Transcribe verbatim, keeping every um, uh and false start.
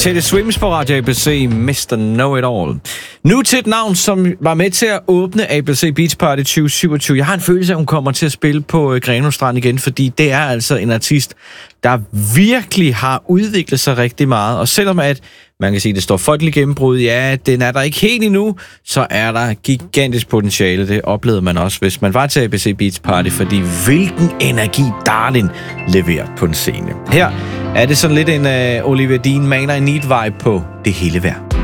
Teddy Swims på Radio A B C, mister Know It All. Nu til et navn, som var med til at åbne A B C Beach Party tyve syvogtyve. Jeg har en følelse af, at hun kommer til at spille på Grenaa Strand igen, fordi det er altså en artist, der virkelig har udviklet sig rigtig meget. Og selvom at man kan sige, at det står folkeligt gennembrud, ja, den er der ikke helt endnu, så er der gigantisk potentiale. Det oplevede man også, hvis man var til A B C Beach Party, fordi hvilken energi Darlin leverer på en scene. Her er det sådan lidt en uh, Olivia Dean Manor i Need vibe på det hele værd.